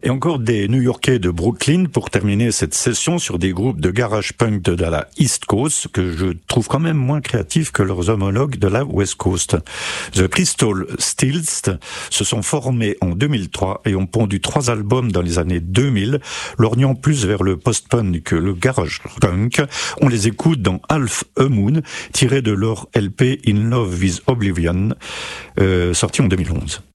Et encore des New-Yorkais de Brooklyn pour terminer cette session sur des groupes de garage punk de la East Coast que je trouve quand même moins créatifs que leurs homologues de la West Coast. The Crystal Stills se sont formés en 2003 et ont pondu 3 albums dans les années 2000, lorgnant plus vers le post-punk que le garage punk. On les écoute dans Half a Moon, tiré de leur LP In Love with Oblivion, sorti en 2011.